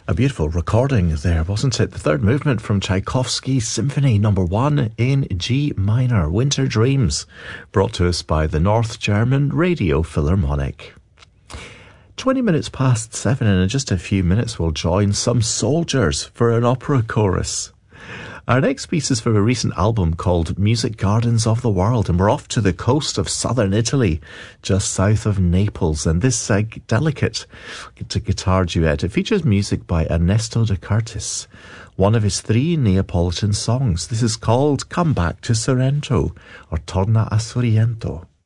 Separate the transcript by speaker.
Speaker 1: A beautiful recording there, wasn't it? The third movement from Tchaikovsky's Symphony No. 1 in G minor, Winter Dreams, brought to us by the North German Radio Philharmonic. 20 minutes past 7, and in just a few minutes we'll join some soldiers for an opera chorus. Our next piece is from a recent album called Music Gardens of the World, and we're off to the coast of southern Italy, just south of Naples. And this delicate guitar duet, it features music by Ernesto de Curtis, one of his 3 Neapolitan songs. This is called Come Back to Sorrento, or Torna a Sorrento.